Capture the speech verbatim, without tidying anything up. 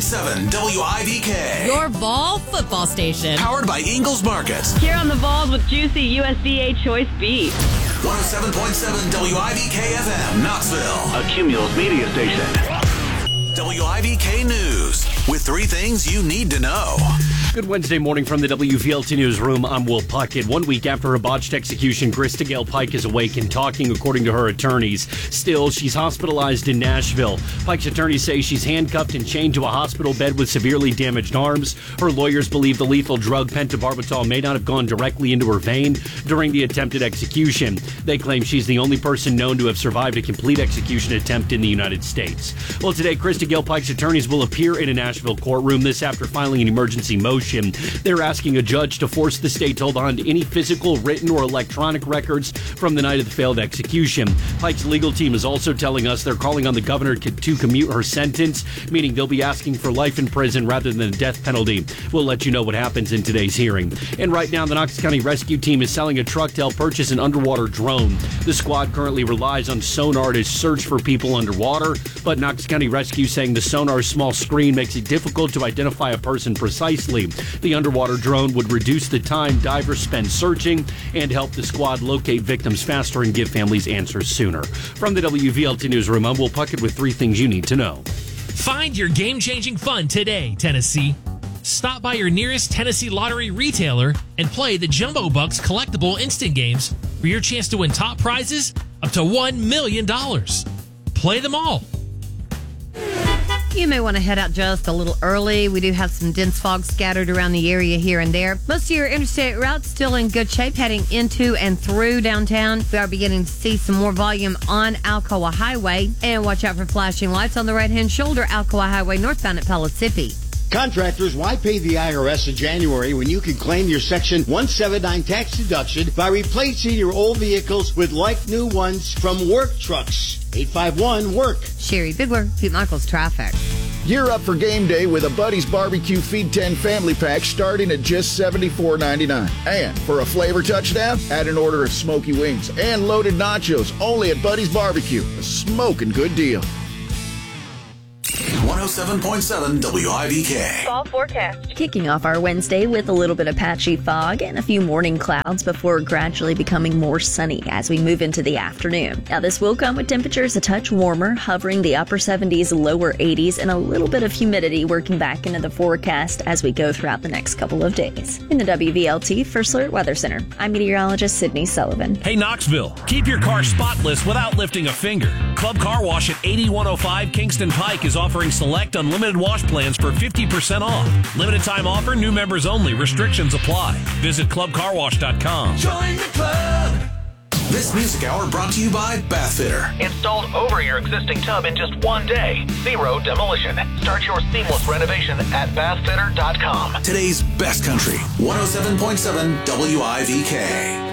point seven W I V K. Your Vol football station. Powered by Ingles Market. Here on the Vols with juicy U S D A choice beef. one oh seven point seven W I V K F M, Knoxville. A Cumulus media station. W I V K News with three things you need to know. Good Wednesday morning from the W V L T Newsroom. I'm Will Puckett. One week after a botched execution, Krista Gale Pike is awake and talking, according to her attorneys. Still, she's hospitalized in Nashville. Pike's attorneys say she's handcuffed and chained to a hospital bed with severely damaged arms. Her lawyers believe the lethal drug pentobarbital may not have gone directly into her vein during the attempted execution. They claim she's the only person known to have survived a complete execution attempt in the United States. Well, today, Krista Gale Pike's attorneys will appear in a Nashville courtroom, this after filing an emergency motion. They're asking a judge to force the state to hold on to any physical, written, or electronic records from the night of the failed execution. Pike's legal team is also telling us they're calling on the governor to commute her sentence, meaning they'll be asking for life in prison rather than a death penalty. We'll let you know what happens in today's hearing. And right now, the Knox County Rescue Team is selling a truck to help purchase an underwater drone. The squad currently relies on sonar to search for people underwater, but Knox County Rescue saying the sonar's small screen makes it difficult to identify a person precisely. The underwater drone would reduce the time divers spend searching and help the squad locate victims faster and give families answers sooner. From the W V L T Newsroom, I'm Will Puckett with three things you need to know. Find your game-changing fun today, Tennessee. Stop by your nearest Tennessee Lottery retailer and play the Jumbo Bucks collectible instant games for your chance to win top prizes up to one million dollars. Play them all. You may want to head out just a little early. We do have some dense fog scattered around the area here and there. Most of your interstate routes still in good shape heading into and through downtown. We are beginning to see some more volume on Alcoa Highway. And watch out for flashing lights on the right-hand shoulder, Alcoa Highway northbound at Pellissippi. Contractors, why pay the I R S in January when you can claim your Section one seventy-nine tax deduction by replacing your old vehicles with like-new ones from Work Trucks? eight five one, work. Sherry Bigler, Pete Michaels Traffic. Gear up for game day with a Buddy's Barbecue Feed ten family pack starting at just seventy-four ninety-nine. And for a flavor touchdown, add an order of smoky wings and loaded nachos only at Buddy's Barbecue. A smoking good deal. one oh seven point seven W I V K. Fall forecast. Kicking off our Wednesday with a little bit of patchy fog and a few morning clouds before gradually becoming more sunny as we move into the afternoon. Now, this will come with temperatures a touch warmer, hovering the upper seventies, lower eighties, and a little bit of humidity working back into the forecast as we go throughout the next couple of days. In the W V L T First Alert Weather Center, I'm meteorologist Sydney Sullivan. Hey, Knoxville, keep your car spotless without lifting a finger. Club Car Wash at eighty-one oh five Kingston Pike is offering select unlimited wash plans for fifty percent off. Limited time offer, new members only. Restrictions apply. Visit club car wash dot com. Join the club. This music hour brought to you by Bathfitter. Installed over your existing tub in just one day. Zero demolition. Start your seamless renovation at bathfitter dot com. Today's best country, one oh seven point seven W I V K.